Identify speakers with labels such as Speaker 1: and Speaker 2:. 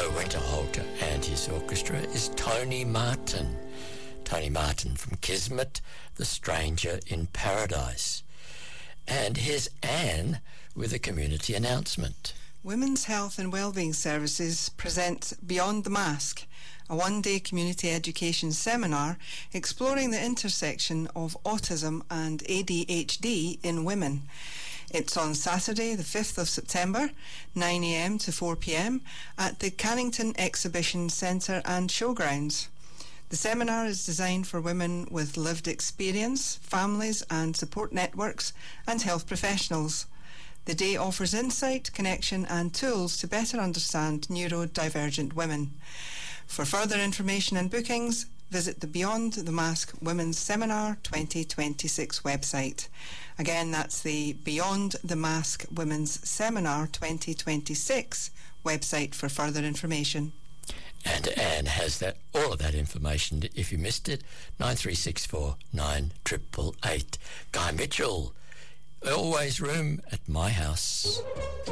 Speaker 1: Joe Winterhalter and his orchestra is Tony Martin. Tony Martin from Kismet, The Stranger in Paradise. And here's Anne with a community announcement.
Speaker 2: Women's Health and Wellbeing Services present Beyond the Mask, a one-day community education seminar exploring the intersection of autism and ADHD in women. It's on Saturday, the 5th of September, 9 a.m. to 4 p.m. at the Cannington Exhibition Centre and Showgrounds. The seminar is designed for women with lived experience, families and support networks, and health professionals. The day offers insight, connection and tools to better understand neurodivergent women. For further information and bookings, visit the Beyond the Mask Women's Seminar 2026 website. Again, that's the Beyond the Mask Women's Seminar 2026 website for further information.
Speaker 1: And Anne has all of that information. If you missed it, 9364 9888. Guy Mitchell, always room at my house.